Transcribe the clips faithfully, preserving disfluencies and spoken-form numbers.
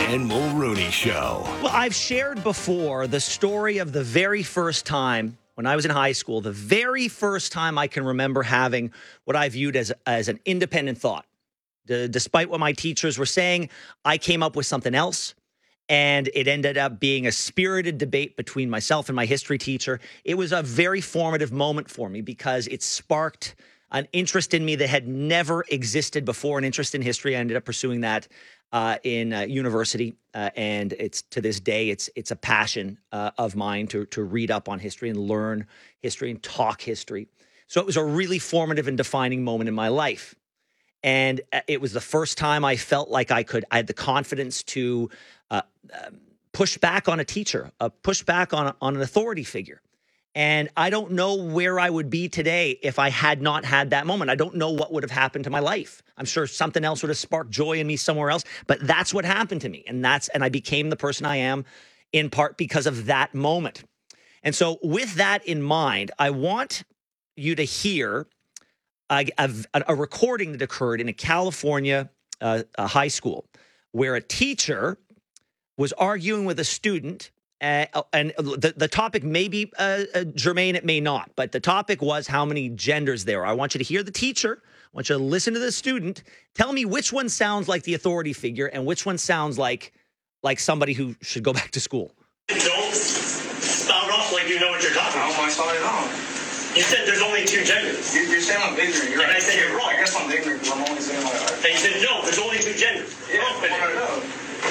and Mulrooney Show. Well, I've shared before the story of the very first time when I was in high school, the very first time I can remember having what I viewed as, as an independent thought. D- despite what my teachers were saying, I came up with something else. And it ended up being a spirited debate between myself and my history teacher. It was a very formative moment for me because it sparked an interest in me that had never existed before, an interest in history. I ended up pursuing that uh, in uh, university. Uh, and it's to this day, it's it's a passion uh, of mine to, to read up on history and learn history and talk history. So it was a really formative and defining moment in my life. And it was the first time I felt like I could, I had the confidence to uh, uh, push back on a teacher, uh, push back on, on an authority figure. And I don't know where I would be today if I had not had that moment. I don't know what would have happened to my life. I'm sure something else would have sparked joy in me somewhere else, but that's what happened to me. And that's, and I became the person I am in part because of that moment. And so with that in mind, I want you to hear A, a, a recording that occurred in a California uh, a high school where a teacher was arguing with a student. Uh, and the, the topic may be uh, uh, germane, it may not, but the topic was how many genders there are. I want you to hear the teacher. I want you to listen to the student. Tell me which one sounds like the authority figure and which one sounds like like somebody who should go back to school. Don't spout off like you know what you're talking about. How am I spouting off? You said there's only two genders. You, you're saying I'm ignorant. You're And right. I said you're wrong. I guess I'm ignorant because I'm only saying my art. And you said, no, there's only two genders. Yeah, Wrong with I it. know.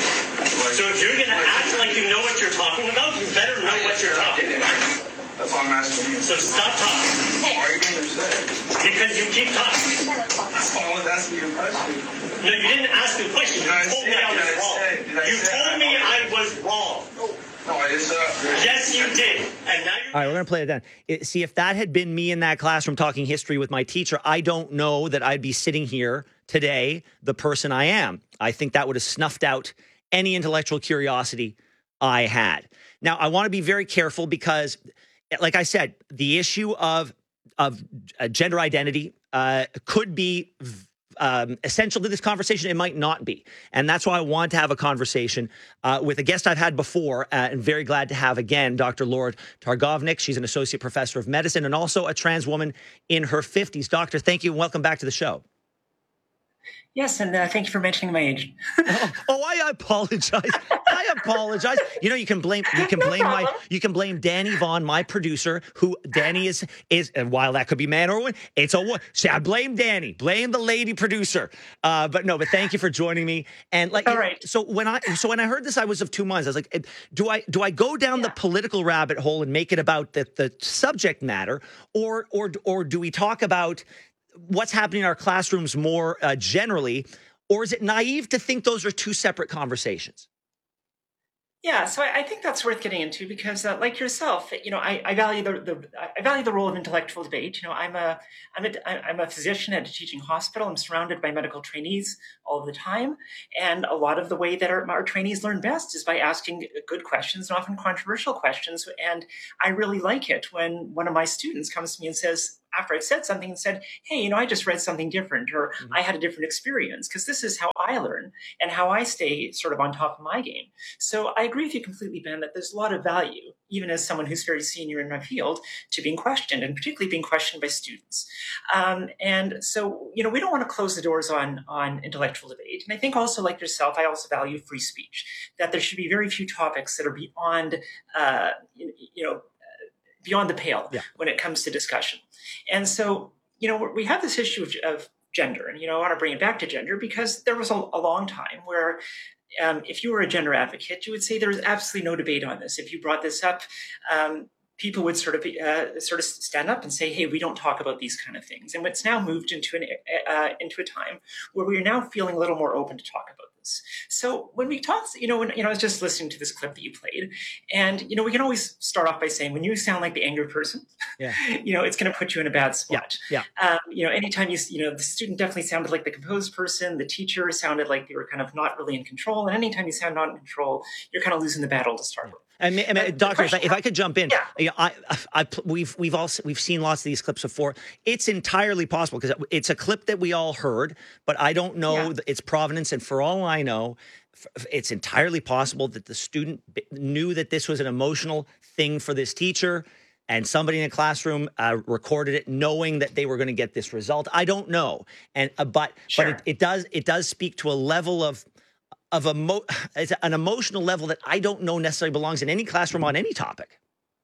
So if you're going to act like you know what you're talking about, you better know what you're talking about. That's all I'm asking you. So stop talking. Why are you being upset? Because you keep talking. I was asking you a question. No, you didn't ask me a question. You Did I told say- me I did was I wrong. say- did I You say told I- me I was wrong. No, I just said. Yes, you did. And now you're... All right, we're going to play it down. It, see, if that had been me in that classroom talking history with my teacher, I don't know that I'd be sitting here today, the person I am. I think that would have snuffed out any intellectual curiosity I had. Now, I want to be very careful because, like I said, the issue of, of uh, gender identity uh, could be Um, essential to this conversation. It might not be. And that's why I want to have a conversation uh, with a guest I've had before uh, and very glad to have again, Doctor Laura Targovnik. She's an associate professor of medicine and also a trans woman in her fifties. Doctor, thank you and welcome back to the show. Yes, and uh, thank you for mentioning my age. oh, oh, I apologize. I apologize. You know, you can blame you can No blame my problem. you can blame Danny Vaughn, my producer, who Danny is is and while that could be man or woman, it's a woman. See, I blame Danny, blame the lady producer. Uh, but no, but thank you for joining me. And like, All right. so when I so when I heard this, I was of two minds. I was like, do I do I go down Yeah. the political rabbit hole and make it about the the subject matter, or or or do we talk about what's happening in our classrooms more uh, generally, or is it naive to think those are two separate conversations? Yeah, so I, I think that's worth getting into because, uh, like yourself, you know, I, I value the, the I value the role of intellectual debate. You know, I'm a I'm a I'm a physician at a teaching hospital. I'm surrounded by medical trainees all the time, and a lot of the way that our, our trainees learn best is by asking good questions and often controversial questions. And I really like it when one of my students comes to me and says, after I've said something, and said, hey, you know, I just read something different, or Mhm. I had a different experience, because this is how I learn and how I stay sort of on top of my game. So I agree with you completely, Ben, that there's a lot of value, even as someone who's very senior in my field, to being questioned, and particularly being questioned by students. Um, and so, you know, we don't want to close the doors on, on intellectual debate. And I think also, like yourself, I also value free speech, that there should be very few topics that are beyond, uh, you, you know, beyond the pale Yeah. when it comes to discussion. And so, you know, we have this issue of, of gender, and, you know, I want to bring it back to gender because there was a, a long time where um, if you were a gender advocate, you would say there was absolutely no debate on this. If you brought this up, um, people would sort of uh, sort of stand up and say, "Hey, we don't talk about these kind of things." And it's now moved into an uh, into a time where we are now feeling a little more open to talk about this. So when we talk, you know, when you know, I was just listening to this clip that you played, and you know, we can always start off by saying, when you sound like the angry person, Yeah. you know, it's going to put you in a bad spot. Yeah. Um, you know, anytime you, you know, the student definitely sounded like the composed person, the teacher sounded like they were kind of not really in control. And anytime you sound not in control, you're kind of losing the battle to start with. And, ma- and, Uh, the doctor, if I, question- if I could jump in, Yeah. you know, I, I, I, we've we've all we've seen lots of these clips before. It's entirely possible because it's a clip that we all heard, but I don't know Yeah. its provenance. And for all I know, f- it's entirely possible that the student b- knew that this was an emotional thing for this teacher, and somebody in a classroom uh, recorded it, knowing that they were going to get this result. I don't know, and uh, but Sure. but it, it does it does speak to a level of of emo- it's an emotional level that I don't know necessarily belongs in any classroom on any topic.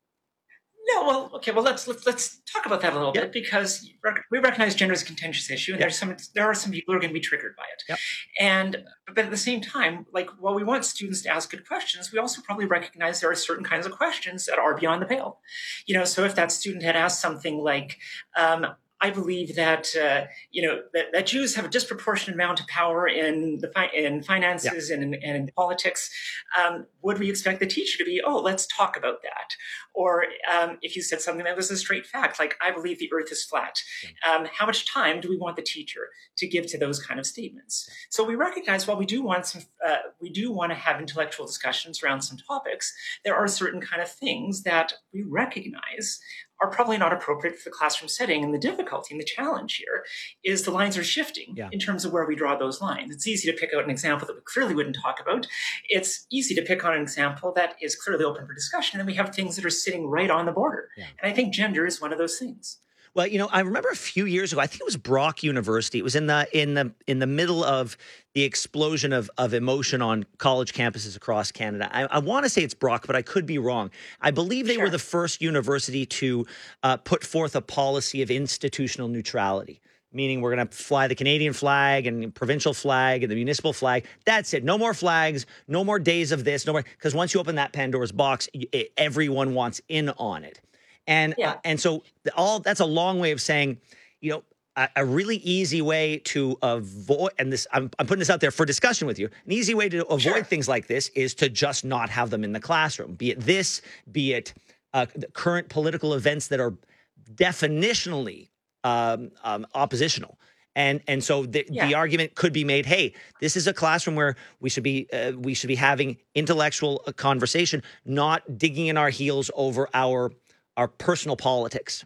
No, well, okay, well let's let's let's talk about that a little Yep. bit because we recognize gender is a contentious issue, and Yep. there's some there are some people who are going to be triggered by it. Yep. And but at the same time, like while we want students to ask good questions, we also probably recognize there are certain kinds of questions that are beyond the pale. You know, so if that student had asked something like, um, I believe that uh, you know that, that Jews have a disproportionate amount of power in the fi- in finances and, in, and in politics. Um, would we expect the teacher to be, oh, let's talk about that? Or um, if you said something that was a straight fact, like I believe the Earth is flat, um, how much time do we want the teacher to give to those kind of statements? So we recognize while we do want some, uh, we do want to have intellectual discussions around some topics, there are certain kind of things that we recognize are probably not appropriate for the classroom setting. And the difficulty and the challenge here is the lines are shifting Yeah. in terms of where we draw those lines. It's easy to pick out an example that we clearly wouldn't talk about. It's easy to pick on an example that is clearly open for discussion. And we have things that are sitting right on the border. Yeah. And I think gender is one of those things. Well, you know, I remember a few years ago, I think it was Brock University. It was in the in the in the middle of the explosion of of emotion on college campuses across Canada. I, I want to say it's Brock, but I could be wrong. I believe they Sure. were the first university to uh, put forth a policy of institutional neutrality, meaning we're going to fly the Canadian flag and provincial flag and the municipal flag. That's it. No more flags. No more days of this. No more, because once you open that Pandora's box, y- everyone wants in on it. And Yeah. uh, and so the- all that's a long way of saying, you know, a, a really easy way to avoid, and this I'm, I'm putting this out there for discussion with you. An easy way to avoid Sure. things like this is to just not have them in the classroom. Be it this, be it uh, the current political events that are definitionally um, um, oppositional. And and so the, Yeah. the argument could be made, hey, this is a classroom where we should be uh, we should be having intellectual uh, conversation, not digging in our heels over our our personal politics.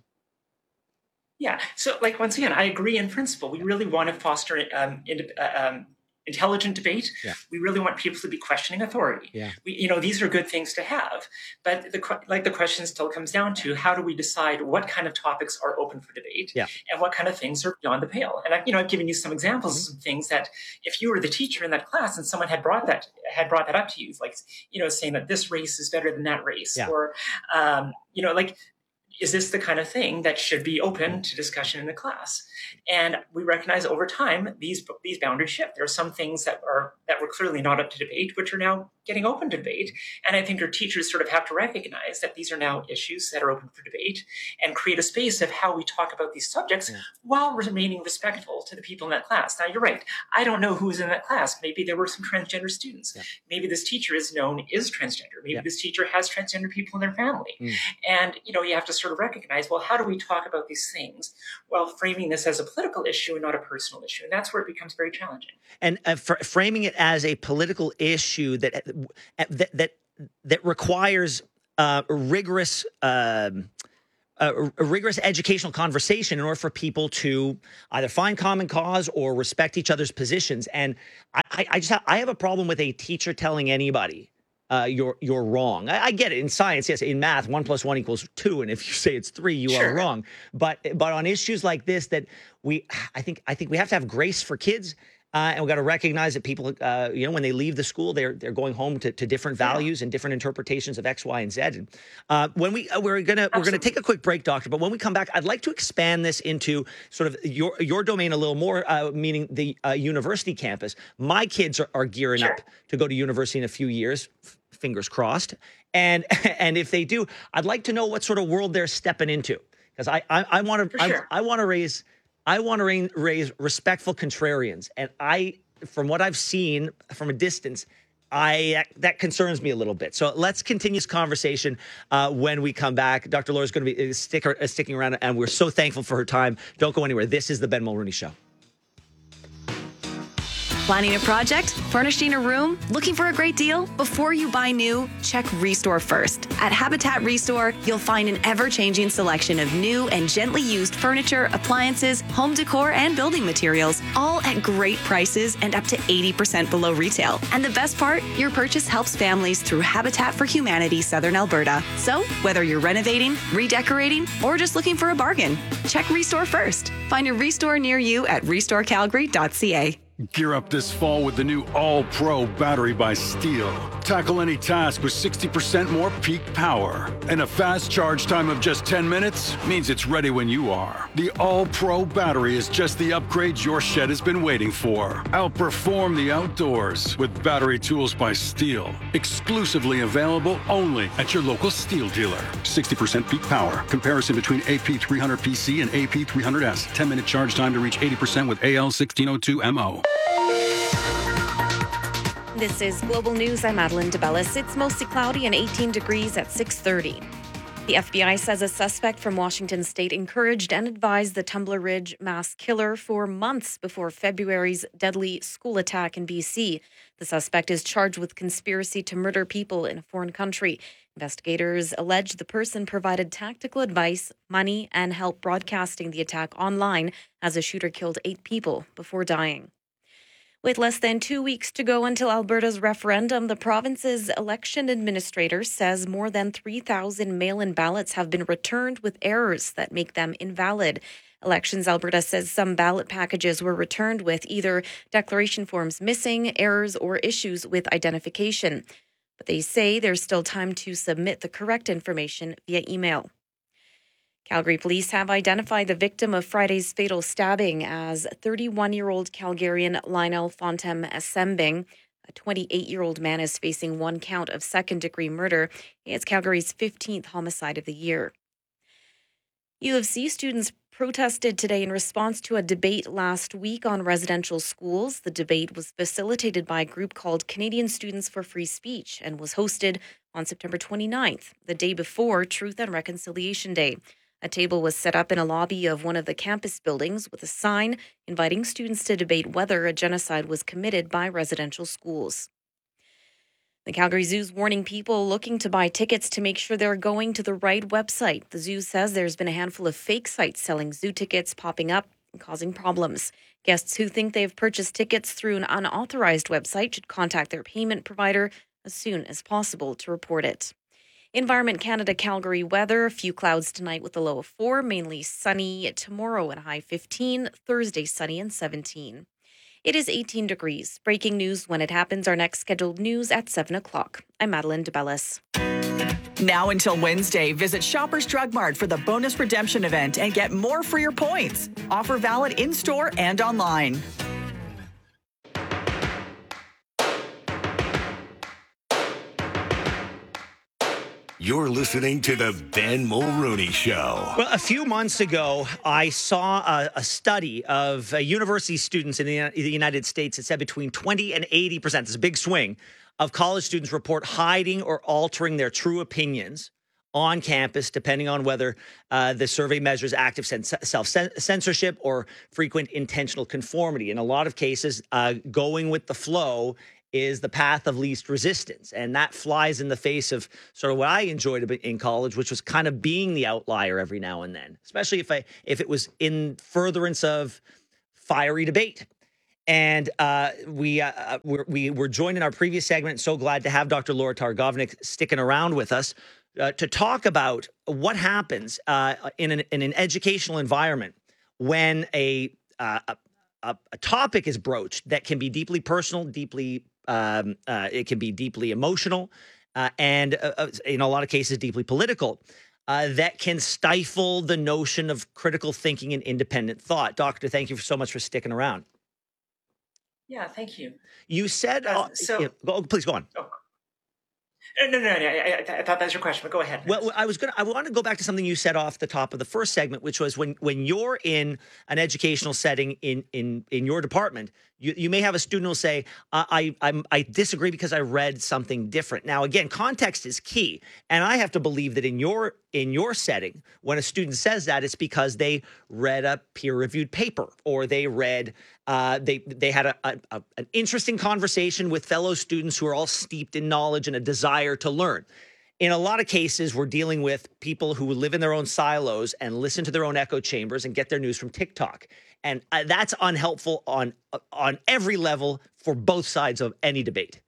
Yeah. So, like, once again, I agree in principle. We really want to foster um, in, uh, um, intelligent debate. Yeah. We really want people to be questioning authority. Yeah. We, you know, these are good things to have. But the que- like the question still comes down to how do we decide what kind of topics are open for debate Yeah. and what kind of things are beyond the pale? And I, you know, I've given you some examples Mm-hmm. of some things that if you were the teacher in that class and someone had brought that had brought that up to you, like, you know, saying that this race is better than that race, Yeah. or um, you know, like, is this the kind of thing that should be open to discussion in the class? And we recognize over time these these boundaries shift. There are some things that are that were clearly not up to debate, which are now getting open to debate. And I think our teachers sort of have to recognize that these are now issues that are open for debate and create a space of how we talk about these subjects Yeah. while remaining respectful to the people in that class. Now, you're right. I don't know who's in that class. Maybe there were some transgender students. Yeah. Maybe this teacher is known is transgender. Maybe Yeah. this teacher has transgender people in their family. Mm. And, you know, you have to sort of recognize, well, how do we talk about these things while framing this as a political issue and not a personal issue? And that's where it becomes very challenging. And uh, fr- framing it as a political issue that uh, that that, that requires uh, rigorous. Um, A, a rigorous educational conversation in order for people to either find common cause or respect each other's positions. And I, I, I just have, I have a problem with a teacher telling anybody uh, you're you're wrong. I, I get it in science, yes. In math, one plus one equals two, and if you say it's three, you Sure. are wrong. But but on issues like this, that we I think I think we have to have grace for kids. Uh, and we've got to recognize that people, uh, you know, when they leave the school, they're they're going home to, to different values and different interpretations of X, Y, and Z. And uh, when we uh, we're gonna we're gonna take a quick break, Doctor. But when we come back, I'd like to expand this into sort of your your domain a little more, uh, meaning the uh, university campus. My kids are, are gearing Sure. up to go to university in a few years. F- fingers crossed. And and if they do, I'd like to know what sort of world they're stepping into, because I I, I want to For I, sure. I want to raise. I want to raise, raise respectful contrarians, and I, from what I've seen from a distance, I that concerns me a little bit. So let's continue this conversation uh, when we come back. Doctor Laura's going to be uh, stick, uh, sticking around, and we're so thankful for her time. Don't go anywhere. This is the Ben Mulrooney Show. Planning a project? Furnishing a room? Looking for a great deal? Before you buy new, check Restore first. At Habitat Restore, you'll find an ever-changing selection of new and gently used furniture, appliances, home decor, and building materials, all at great prices and up to eighty percent below retail. And the best part? Your purchase helps families through Habitat for Humanity Southern Alberta. So, whether you're renovating, redecorating, or just looking for a bargain, check Restore first. Find a Restore near you at restore calgary dot c a. Gear up this fall with the new All-Pro battery by Steel. Tackle any task with sixty percent more peak power. And a fast charge time of just ten minutes means it's ready when you are. The All-Pro battery is just the upgrade your shed has been waiting for. Outperform the outdoors with battery tools by Steel. Exclusively available only at your local Steel dealer. sixty percent peak power. Comparison between A P three hundred P C and A P three hundred S. ten minute charge time to reach eighty percent with A L sixteen oh two M O. This is Global News. I'm Madeline DeBellis. It's mostly cloudy and eighteen degrees at six thirty. The F B I says a suspect from Washington state encouraged and advised the Tumbler Ridge mass killer for months before February's deadly school attack in B C. The suspect is charged with conspiracy to murder people in a foreign country. Investigators allege the person provided tactical advice, money, and help broadcasting the attack online as the shooter killed eight people before dying. With less than two weeks to go until Alberta's referendum, the province's election administrator says more than three thousand mail-in ballots have been returned with errors that make them invalid. Elections Alberta says some ballot packages were returned with either declaration forms missing, errors, or issues with identification. But they say there's still time to submit the correct information via email. Calgary police have identified the victim of Friday's fatal stabbing as thirty-one-year-old Calgarian Lionel Fontem Assembing. A twenty-eight-year-old man is facing one count of second-degree murder. It's Calgary's fifteenth homicide of the year. U of C students protested today in response to a debate last week on residential schools. The debate was facilitated by a group called Canadian Students for Free Speech and was hosted on September twenty-ninth, the day before Truth and Reconciliation Day. A table was set up in a lobby of one of the campus buildings with a sign inviting students to debate whether a genocide was committed by residential schools. The Calgary Zoo's warning people looking to buy tickets to make sure they're going to the right website. The zoo says there's been a handful of fake sites selling zoo tickets popping up and causing problems. Guests who think they've purchased tickets through an unauthorized website should contact their payment provider as soon as possible to report it. Environment Canada Calgary weather, a few clouds tonight with a low of four, mainly sunny tomorrow and high fifteen, Thursday sunny and seventeen. It is eighteen degrees. Breaking news when it happens. Our next scheduled news at seven o'clock. I'm Madeline DeBellis. Now until Wednesday, visit Shoppers Drug Mart for the bonus redemption event and get more for your points. Offer valid in-store and online. You're listening to the Ben Mulrooney Show. Well, a few months ago, I saw a, a study of uh, university students in the, the United States that said between twenty and eighty percent, this is a big swing, of college students report hiding or altering their true opinions on campus, depending on whether uh, the survey measures active self-censorship or frequent intentional conformity. In a lot of cases, uh, going with the flow is the path of least resistance. And that flies in the face of sort of what I enjoyed a bit in college, which was kind of being the outlier every now and then, especially if I if it was in furtherance of fiery debate. And uh, we, uh, we're, we were joined in our previous segment. So glad to have Doctor Laura Targovnik sticking around with us uh, to talk about what happens uh, in, an, in an educational environment when a, uh, a, a topic is broached that can be deeply personal, deeply Um, uh, it can be deeply emotional uh, and uh, in a lot of cases deeply political uh, that can stifle the notion of critical thinking and independent thought. Doctor, thank you so much for sticking around. Yeah, thank you. You said, Uh, uh, so- yeah, go, please go on. Oh. No, no, no, no. I, I, I thought that was your question, but go ahead. Well, I was going to, I want to go back to something you said off the top of the first segment, which was when, when you're in an educational setting in, in, in your department, you, you may have a student who will say, uh, I, I'm, I disagree because I read something different. Now, again, context is key. And I have to believe that in your in your setting, when a student says that, it's because they read a peer-reviewed paper or they read, uh, they they had a, a, a, an interesting conversation with fellow students who are all steeped in knowledge and a desire to learn. In a lot of cases, we're dealing with people who live in their own silos and listen to their own echo chambers and get their news from TikTok. And uh, that's unhelpful on on every level for both sides of any debate.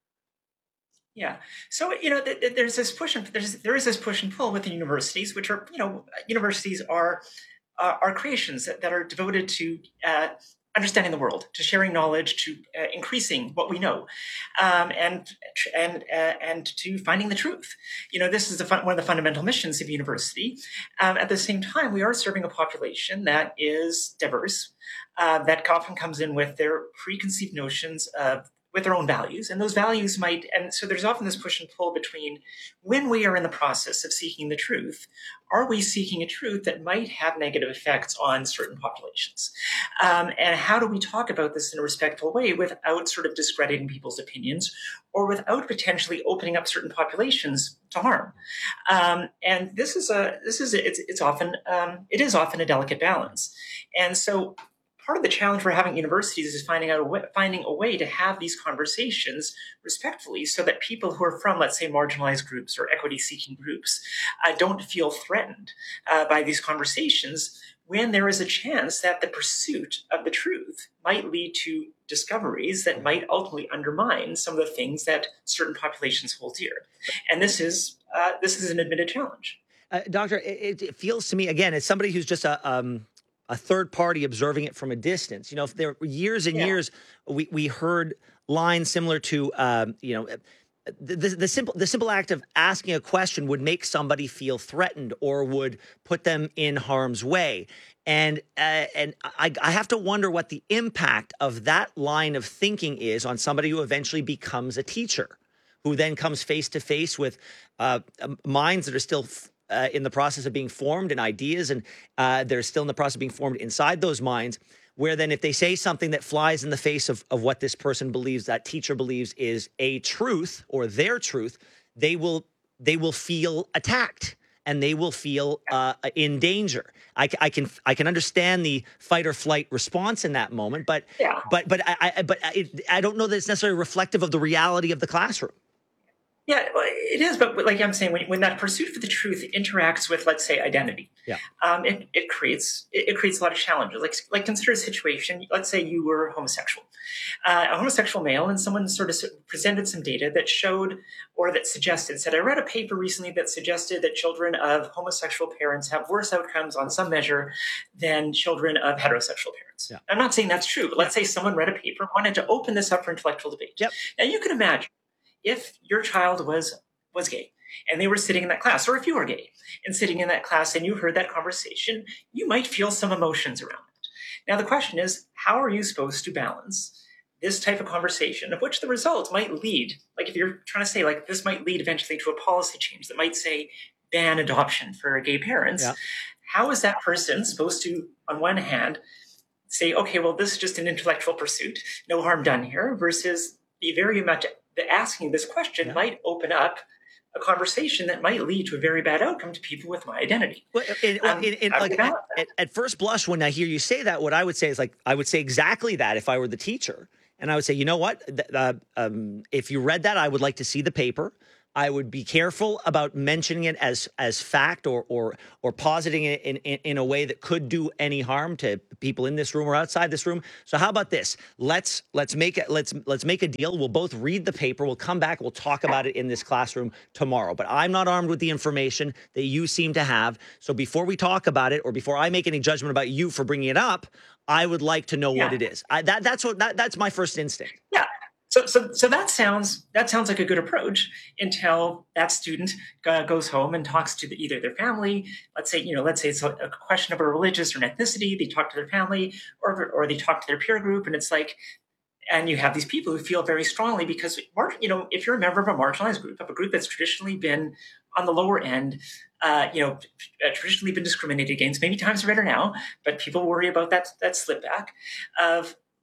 Yeah. So, you know, th- th- there's this push and there's, there is this push and pull with the universities, which are, you know, universities are uh, are creations that, that are devoted to uh, understanding the world, to sharing knowledge, to uh, increasing what we know, um, and and uh, and to finding the truth. You know, this is the fun, one of the fundamental missions of university. Um, at the same time, we are serving a population that is diverse, uh, that often comes in with their preconceived notions of with their own values. And those values might, and so there's often this push and pull between when we are in the process of seeking the truth, are we seeking a truth that might have negative effects on certain populations? Um, and how do we talk about this in a respectful way without sort of discrediting people's opinions or without potentially opening up certain populations to harm? Um, and this is a, this is, a, it's, it's often, um, it is often a delicate balance. And so part of the challenge for having universities is finding out a way, finding a way to have these conversations respectfully, so that people who are from, let's say, marginalized groups or equity-seeking groups uh, don't feel threatened uh, by these conversations when there is a chance that the pursuit of the truth might lead to discoveries that might ultimately undermine some of the things that certain populations hold dear. And this is uh, this is an admitted challenge. Uh, Doctor, it, it feels to me, again, as somebody who's just a um... a third party observing it from a distance. You know, if there were years and yeah. years, we, we heard lines similar to, um, you know, the, the, the simple the simple act of asking a question would make somebody feel threatened or would put them in harm's way. And uh, and I, I have to wonder what the impact of that line of thinking is on somebody who eventually becomes a teacher, who then comes face to face with uh, minds that are still Uh, in the process of being formed and ideas, and uh, they're still in the process of being formed inside those minds, where then if they say something that flies in the face of, of what this person believes, that teacher believes is a truth or their truth, they will they will feel attacked and they will feel uh, in danger. I, I can I can understand the fight or flight response in that moment, but yeah. but but I, I but I, I don't know that it's necessarily reflective of the reality of the classroom. Yeah, it is. But like I'm saying, when, when that pursuit for the truth interacts with, let's say, identity, yeah, um, it, it creates it, it creates a lot of challenges. Like, like consider a situation. Let's say you were homosexual, uh, a homosexual male, and someone sort of presented some data that showed or that suggested. Said, I read a paper recently that suggested that children of homosexual parents have worse outcomes on some measure than children of heterosexual parents. Yeah. I'm not saying that's true, but let's say someone read a paper and wanted to open this up for intellectual debate. Yep. Now you can imagine, if your child was was gay and they were sitting in that class, or if you were gay and sitting in that class and you heard that conversation, you might feel some emotions around it. Now, the question is, how are you supposed to balance this type of conversation, of which the result might lead, like if you're trying to say, like, this might lead eventually to a policy change that might say ban adoption for gay parents. Yeah. How is that person supposed to, on one hand, say, okay, well, this is just an intellectual pursuit, no harm done here, versus be very much the asking this question yeah. might open up a conversation that might lead to a very bad outcome to people with my identity. Well, in, um, in, in, like, at, at, at first blush, when I hear you say that, what I would say is like, I would say exactly that if I were the teacher. And I would say, you know what, uh, um, if you read that, I would like to see the paper. I would be careful about mentioning it as as fact or or or positing it in, in, in a way that could do any harm to people in this room or outside this room. So how about this? Let's let's make it let's let's make a deal. We'll both read the paper. We'll come back. We'll talk about it in this classroom tomorrow. But I'm not armed with the information that you seem to have. So before we talk about it, or before I make any judgment about you for bringing it up, I would like to know yeah. what it is. I, that that's what that, that's my first instinct. Yeah. So, so, so that sounds that sounds like a good approach until that student uh, goes home and talks to the, either their family. Let's say, you know, let's say it's a, a question of a religious or an ethnicity. They talk to their family, or or they talk to their peer group, and it's like, and you have these people who feel very strongly because, you know, if you're a member of a marginalized group, of a group that's traditionally been on the lower end, uh, you know, traditionally been discriminated against. Maybe times are better now, but people worry about that that slip back of like.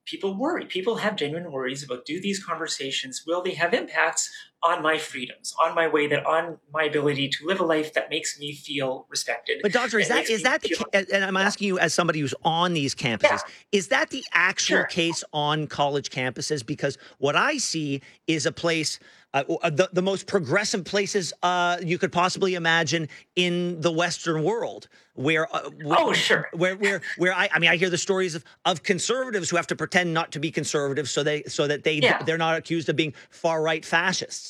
people worry. People have genuine worries about, do these conversations, will they have impacts on my freedoms, on my way that, on my ability to live a life that makes me feel respected. But doctor, is that is that the ca- and I'm asking you as somebody who's on these campuses, yeah. is that the actual sure. case on college campuses? Because what I see is a place, uh, the, the most progressive places uh, you could possibly imagine in the Western world, where uh, oh sure, where where where I I mean I hear the stories of, of conservatives who have to pretend not to be conservative so they so that they yeah. they're not accused of being far right fascists.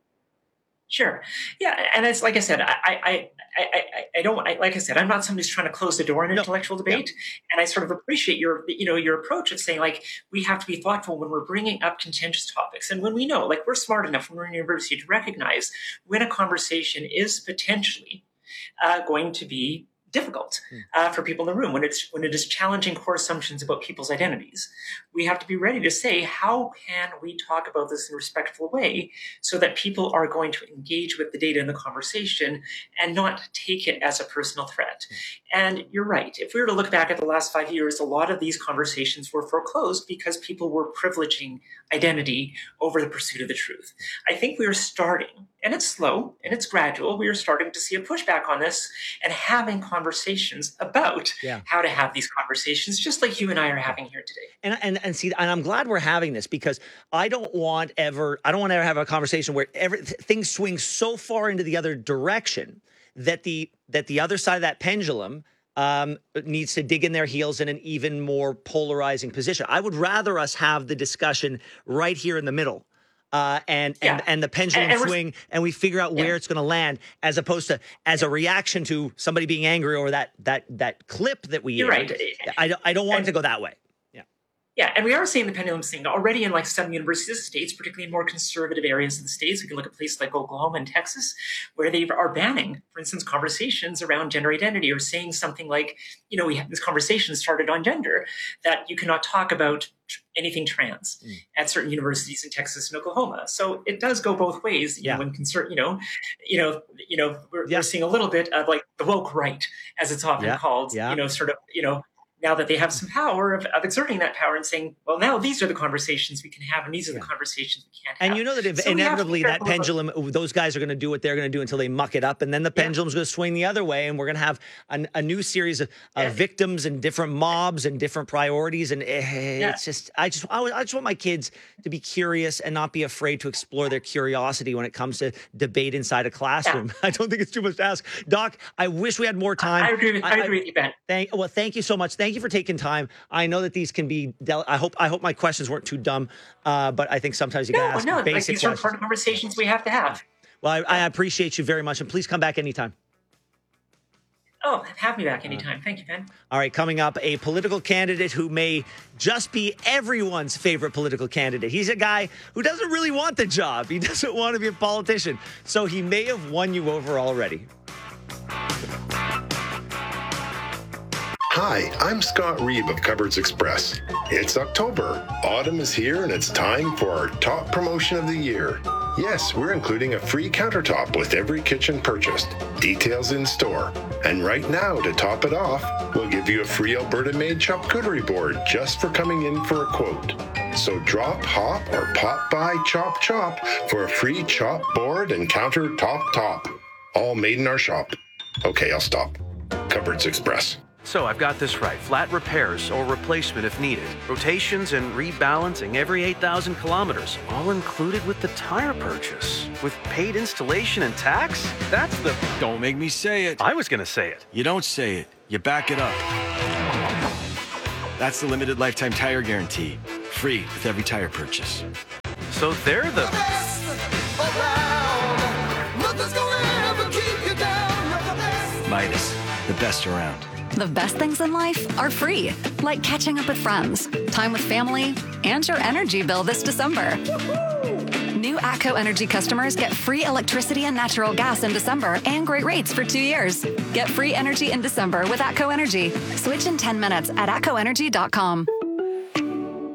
Sure. Yeah. And it's like I said, I, I, I, I, I don't, I, like I said, I'm not somebody who's trying to close the door in no. intellectual debate. No. And I sort of appreciate your, you know, your approach of saying, like, we have to be thoughtful when we're bringing up contentious topics. And when we know, like, we're smart enough when we're in university to recognize when a conversation is potentially uh, going to be difficult uh, for people in the room, when it's when it is challenging core assumptions about people's identities. We have to be ready to say, how can we talk about this in a respectful way so that people are going to engage with the data in the conversation and not take it as a personal threat? And you're right. If we were to look back at the last five years, a lot of these conversations were foreclosed because people were privileging identity over the pursuit of the truth. I think we are starting, and it's slow and it's gradual, we are starting to see a pushback on this and having conversations about yeah. how to have these conversations, just like you and I are having here today. And and and see, and I'm glad we're having this, because I don't want ever, I don't want to ever have a conversation where every, things swing so far into the other direction that the that the other side of that pendulum um, needs to dig in their heels in an even more polarizing position. I would rather us have the discussion right here in the middle. Uh, and, yeah. and and the pendulum and, and swing, and we figure out where yeah. it's going to land, as opposed to as a reaction to somebody being angry over that that that clip that we. You're right. I don't I don't want and, it to go that way. Yeah. Yeah, and we are seeing the pendulum swing already in like some universities, states, particularly in more conservative areas of the states. We can look at places like Oklahoma and Texas, where they are banning, for instance, conversations around gender identity, or saying something like, you know, we have this conversation started on gender, that you cannot talk about anything trans mm. at certain universities in Texas and Oklahoma. So it does go both ways. You yeah. know, when concern, you know, you know, you know, we're, yeah. we're seeing a little bit of like the woke right, as it's often yeah. called. Yeah. You know, sort of, you know, now that they have some power of, of exerting that power and saying, well, now these are the conversations we can have, and these are yeah. the conversations we can't have. And you know that if so inevitably that pendulum, those guys are going to do what they're going to do until they muck it up, and then the pendulum's yeah. going to swing the other way, and we're going to have a, a new series of, of yeah. victims and different mobs and different priorities. And eh, yeah. it's just, I just, I, I just want my kids to be curious and not be afraid to explore their curiosity when it comes to debate inside a classroom. Yeah. I don't think it's too much to ask. Doc, I wish we had more time. I agree with, I, I agree with you, Ben. Thank, well, thank you so much. Thank you for taking time. I know that these can be. Del- I hope. I hope my questions weren't too dumb, uh, but I think sometimes you no, can ask no, basic like these questions. are important conversations we have to have. Well, I, I appreciate you very much, and please come back anytime. Oh, have me back anytime. Thank you, Ben. All right, coming up, a political candidate who may just be everyone's favorite political candidate. He's a guy who doesn't really want the job. He doesn't want to be a politician, so he may have won you over already. Hi, I'm Scott Reeb of Cupboards Express. It's October. Autumn is here, and it's time for our top promotion of the year. Yes, we're including a free countertop with every kitchen purchased. Details in store. And right now, to top it off, we'll give you a free Alberta-made charcuterie board just for coming in for a quote. So drop, hop, or pop by Chop Chop for a free chop board and countertop top. All made in our shop. Okay, I'll stop. Cupboards Express. So I've got this right. Flat repairs or replacement if needed. Rotations and rebalancing every eight thousand kilometers. All included with the tire purchase. With paid installation and tax? That's the... Don't make me say it. I was going to say it. You don't say it. You back it up. That's the limited lifetime tire guarantee. Free with every tire purchase. So they're the... Midas. The best around. The best things in life are free, like catching up with friends, time with family, and your energy bill this December. Woo-hoo! New ATCO Energy customers get free electricity and natural gas in December and great rates for two years. Get free energy in December with ATCO Energy. Switch in ten minutes at atco energy dot com.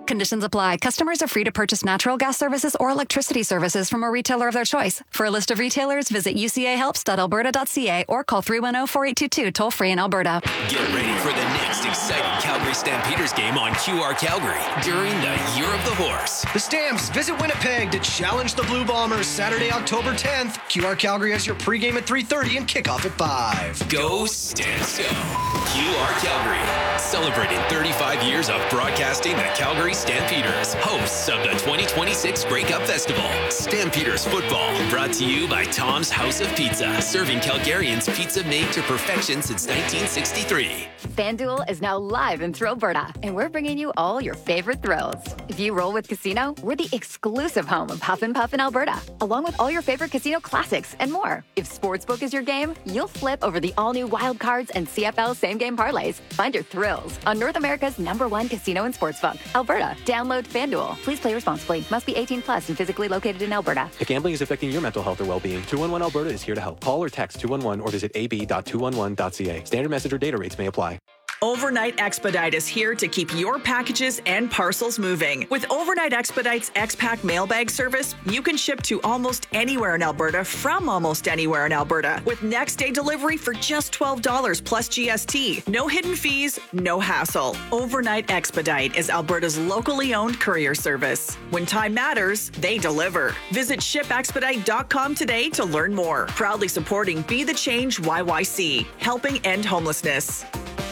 Conditions apply. Customers are free to purchase natural gas services or electricity services from a retailer of their choice. For a list of retailers, visit u c a helps dot alberta dot c a or call three one zero, four eight two two, toll free in Alberta. Get ready for the next exciting Calgary Stampeders game on Q R Calgary during the Year of the Horse. The Stamps visit Winnipeg to challenge the Blue Bombers Saturday, October tenth. Q R Calgary has your pregame at three thirty and kickoff at five. Go Stamps go! Q R Calgary, celebrating thirty-five years of broadcasting the Calgary Stampeders, hosts of the twenty twenty-six Grey Cup Festival. Stampeders football, brought to you by Tom's House of Pizza, serving Calgarians pizza made to perfection since nineteen sixty-three. FanDuel is now live in Alberta, and we're bringing you all your favorite thrills. If you roll with Casino, we're the exclusive home of Huff and Puff in Alberta, along with all your favorite casino classics and more. If Sportsbook is your game, you'll flip over the all-new Wild Cards and C F L same-game parlays. Find your thrills on North America's number one casino and sportsbook, Alberta. Download FanDuel. Please play responsibly. Must be eighteen plus and physically located in Alberta. If gambling is affecting your mental health or well-being, two one one Alberta is here to help. Call or text two one one or visit a b dot two one one dot c a. Standard message or data rates may apply. Overnight Expedite is here to keep your packages and parcels moving. With Overnight Expedite's X-Pack mailbag service, you can ship to almost anywhere in Alberta from almost anywhere in Alberta with next day delivery for just twelve dollars plus G S T. No hidden fees, no hassle. Overnight Expedite is Alberta's locally owned courier service. When time matters, they deliver. Visit ship expedite dot com today to learn more. Proudly supporting Be the Change Y Y C, helping end homelessness.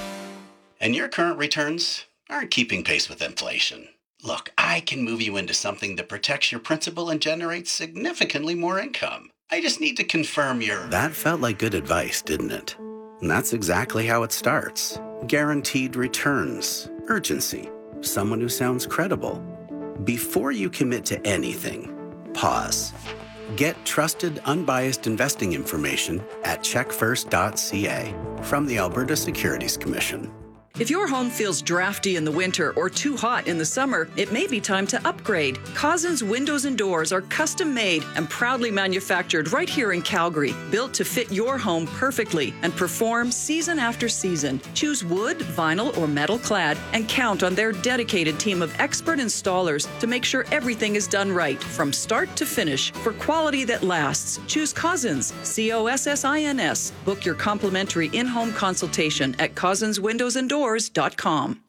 And your current returns aren't keeping pace with inflation. Look, I can move you into something that protects your principal and generates significantly more income. I just need to confirm your... That felt like good advice, didn't it? And that's exactly how it starts. Guaranteed returns. Urgency. Someone who sounds credible. Before you commit to anything, pause. Get trusted, unbiased investing information at check first dot c a from the Alberta Securities Commission. If your home feels drafty in the winter or too hot in the summer, it may be time to upgrade. Cousins Windows and Doors are custom made and proudly manufactured right here in Calgary, built to fit your home perfectly and perform season after season. Choose wood, vinyl, or metal clad and count on their dedicated team of expert installers to make sure everything is done right from start to finish for quality that lasts. Choose Cousins, C O S S I N S. Book your complimentary in-home consultation at cousins windows and doors dot com.